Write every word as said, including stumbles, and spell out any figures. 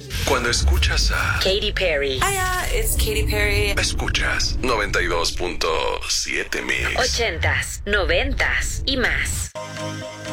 Cuando escuchas a Katy Perry. Hiya, it's Katy Perry. Escuchas noventa y dos punto siete Mix. Ochentas, noventas y más.